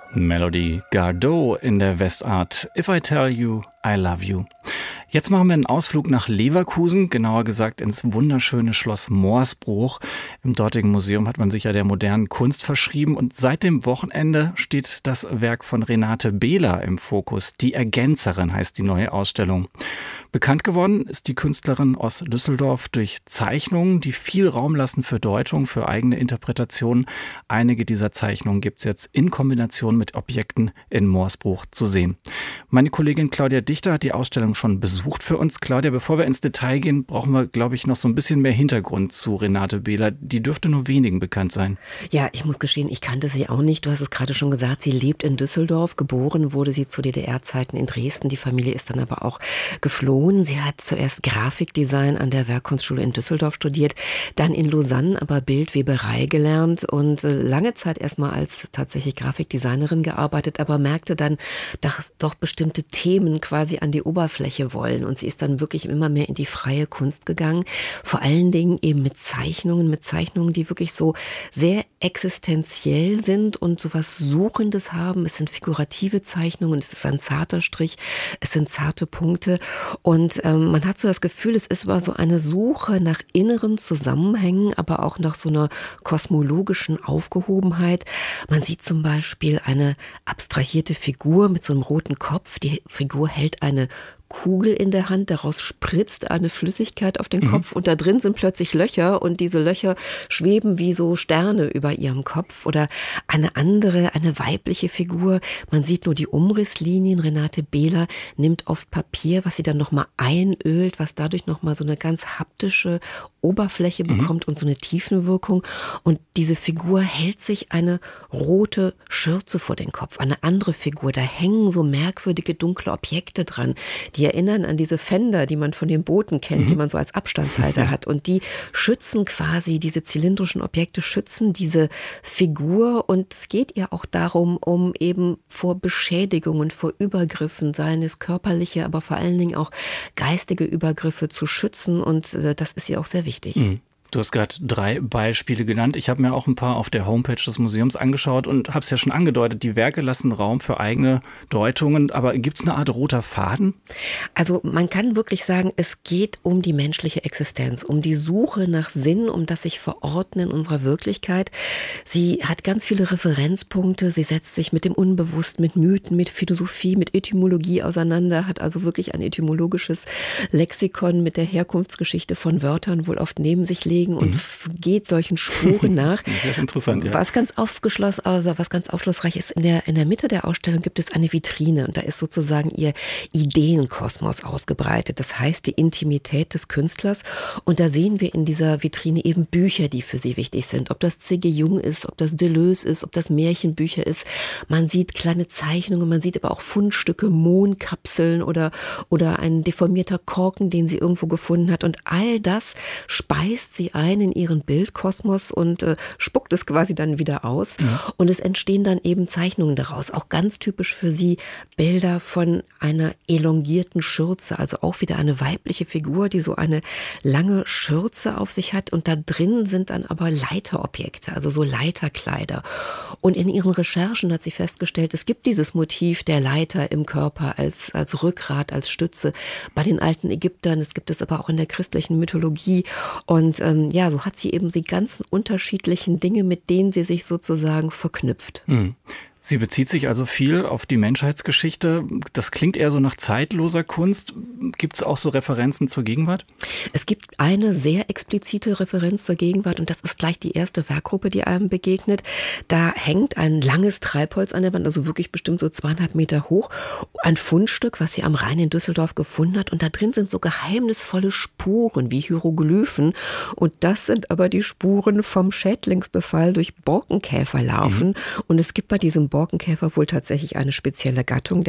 Melody Gardot in der Westart. If I Tell You, I Love You. Jetzt machen wir einen Ausflug nach Leverkusen, genauer gesagt ins wunderschöne Schloss Morsbruch. Im dortigen Museum hat man sich ja der modernen Kunst verschrieben und seit dem Wochenende steht das Werk von Renate Behler im Fokus. Die Ergänzerin heißt die neue Ausstellung. Bekannt geworden ist die Künstlerin aus Düsseldorf durch Zeichnungen, die viel Raum lassen für Deutung, für eigene Interpretationen. Einige dieser Zeichnungen gibt es jetzt in Kombination mit Objekten in Morsbruch zu sehen. Meine Kollegin Claudia Dichter hat die Ausstellung schon besucht für uns. Claudia, bevor wir ins Detail gehen, brauchen wir, glaube ich, noch so ein bisschen mehr Hintergrund zu Renate Behler. Die dürfte nur wenigen bekannt sein. Ja, ich muss gestehen, ich kannte sie auch nicht. Du hast es gerade schon gesagt, sie lebt in Düsseldorf. Geboren wurde sie zu DDR-Zeiten in Dresden. Die Familie ist dann aber auch geflohen. Sie hat zuerst Grafikdesign an der Werkkunstschule in Düsseldorf studiert, dann in Lausanne aber Bildweberei gelernt und lange Zeit erstmal als tatsächlich Grafikdesignerin gearbeitet, aber merkte dann, dass doch bestimmte Themen quasi an die Oberfläche wollen. Und sie ist dann wirklich immer mehr in die freie Kunst gegangen. Vor allen Dingen eben mit Zeichnungen, die wirklich so sehr existenziell sind und so was Suchendes haben. Es sind figurative Zeichnungen, es ist ein zarter Strich, es sind zarte Punkte. Und man hat so das Gefühl, es ist mal so eine Suche nach inneren Zusammenhängen, aber auch nach so einer kosmologischen Aufgehobenheit. Man sieht zum Beispiel eine abstrahierte Figur mit so einem roten Kopf. Die Figur hält eine Kugel in der Hand, daraus spritzt eine Flüssigkeit auf den Kopf und da drin sind plötzlich Löcher und diese Löcher schweben wie so Sterne über ihrem Kopf. Oder eine andere, eine weibliche Figur, man sieht nur die Umrisslinien. Renate Behler nimmt oft Papier, was sie dann nochmal einölt, was dadurch nochmal so eine ganz haptische Oberfläche bekommt und so eine Tiefenwirkung. Und diese Figur hält sich eine rote Schürze vor den Kopf. Eine andere Figur, da hängen so merkwürdige dunkle Objekte dran. Die erinnern an diese Fender, die man von den Booten kennt, die man so als Abstandshalter hat. Und die schützen quasi, diese zylindrischen Objekte schützen diese Figur. Und es geht ihr auch darum, um eben vor Beschädigungen, vor Übergriffen, seien es körperliche, aber vor allen Dingen auch geistige Übergriffe zu schützen. Und das ist ihr auch sehr wichtig. Du hast gerade 3 Beispiele genannt. Ich habe mir auch ein paar auf der Homepage des Museums angeschaut und habe es ja schon angedeutet, die Werke lassen Raum für eigene Deutungen. Aber gibt es eine Art roter Faden? Also man kann wirklich sagen, es geht um die menschliche Existenz, um die Suche nach Sinn, um das sich Verorten in unserer Wirklichkeit. Sie hat ganz viele Referenzpunkte. Sie setzt sich mit dem Unbewussten, mit Mythen, mit Philosophie, mit Etymologie auseinander, hat also wirklich ein etymologisches Lexikon mit der Herkunftsgeschichte von Wörtern wohl oft neben sich legen und geht solchen Spuren nach. Sehr interessant, ja. Was ganz aufschlussreich ist, in der Mitte der Ausstellung gibt es eine Vitrine und da ist sozusagen ihr Ideenkosmos ausgebreitet. Das heißt, die Intimität des Künstlers. Und da sehen wir in dieser Vitrine eben Bücher, die für sie wichtig sind. Ob das C.G. Jung ist, ob das Deleuze ist, ob das Märchenbücher ist. Man sieht kleine Zeichnungen, man sieht aber auch Fundstücke, Mondkapseln oder ein deformierter Korken, den sie irgendwo gefunden hat. Und all das speist sie ein in ihren Bildkosmos und spuckt es quasi dann wieder aus. Ja. Und es entstehen dann eben Zeichnungen daraus. Auch ganz typisch für sie Bilder von einer elongierten Schürze. Also auch wieder eine weibliche Figur, die so eine lange Schürze auf sich hat. Und da drin sind dann aber Leiterobjekte, also so Leiterkleider. Und in ihren Recherchen hat sie festgestellt, es gibt dieses Motiv der Leiter im Körper als Rückgrat, als Stütze. Bei den alten Ägyptern, es gibt es aber auch in der christlichen Mythologie. Und so hat sie eben die ganzen unterschiedlichen Dinge, mit denen sie sich sozusagen verknüpft. Sie bezieht sich also viel auf die Menschheitsgeschichte. Das klingt eher so nach zeitloser Kunst. Gibt es auch so Referenzen zur Gegenwart? Es gibt eine sehr explizite Referenz zur Gegenwart und das ist gleich die erste Werkgruppe, die einem begegnet. Da hängt ein langes Treibholz an der Wand, also wirklich bestimmt so 2,5 Meter hoch. Ein Fundstück, was sie am Rhein in Düsseldorf gefunden hat. Und da drin sind so geheimnisvolle Spuren wie Hieroglyphen. Und das sind aber die Spuren vom Schädlingsbefall durch Borkenkäferlarven. Und es gibt bei diesem Borkenkäfer wohl tatsächlich eine spezielle Gattung, der heißt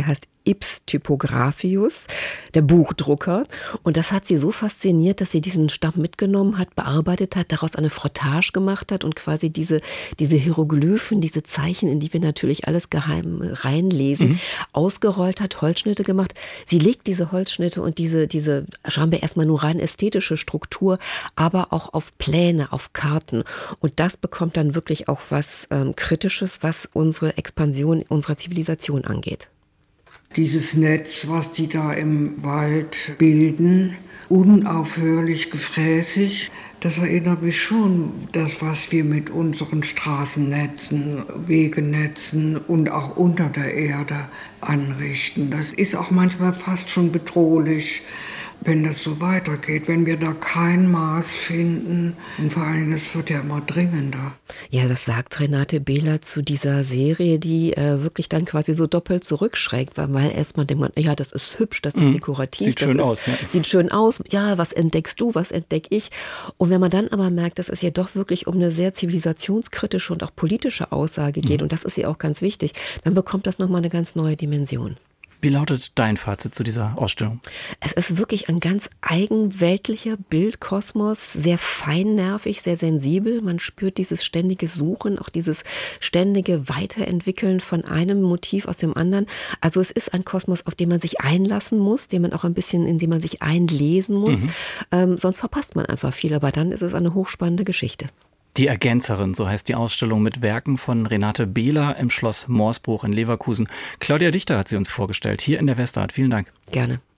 Ips Typographius, der Buchdrucker. Und das hat sie so fasziniert, dass sie diesen Stamm mitgenommen hat, bearbeitet hat, daraus eine Frottage gemacht hat und quasi diese Hieroglyphen, diese Zeichen, in die wir natürlich alles geheim reinlesen, ausgerollt hat, Holzschnitte gemacht. Sie legt diese Holzschnitte und diese scheinbar erstmal nur rein ästhetische Struktur, aber auch auf Pläne, auf Karten. Und das bekommt dann wirklich auch was Kritisches, was unsere Expansion unserer Zivilisation angeht. Dieses Netz, was die da im Wald bilden, unaufhörlich gefräßig, das erinnert mich schon, das, was wir mit unseren Straßennetzen, Wegenetzen und auch unter der Erde anrichten. Das ist auch manchmal fast schon bedrohlich, wenn das so weitergeht, wenn wir da kein Maß finden. Und vor allem, das wird ja immer dringender. Ja, das sagt Renate Behler zu dieser Serie, die wirklich dann quasi so doppelt zurückschreckt, weil erstmal denkt man, ja, das ist hübsch, das ist dekorativ. Sieht schön aus. Ja. Sieht schön aus. Ja, was entdeckst du, was entdecke ich? Und wenn man dann aber merkt, dass es ja doch wirklich um eine sehr zivilisationskritische und auch politische Aussage geht, und das ist ja auch ganz wichtig, dann bekommt das nochmal eine ganz neue Dimension. Wie lautet dein Fazit zu dieser Ausstellung? Es ist wirklich ein ganz eigenweltlicher Bildkosmos, sehr feinnervig, sehr sensibel. Man spürt dieses ständige Suchen, auch dieses ständige Weiterentwickeln von einem Motiv aus dem anderen. Also es ist ein Kosmos, auf den man sich einlassen muss, in den man sich einlesen muss. Sonst verpasst man einfach viel, aber dann ist es eine hochspannende Geschichte. Die Ergänzerin, so heißt die Ausstellung mit Werken von Renate Behler im Schloss Morsbruch in Leverkusen. Claudia Dichter hat sie uns vorgestellt, hier in der Westart. Vielen Dank. Gerne.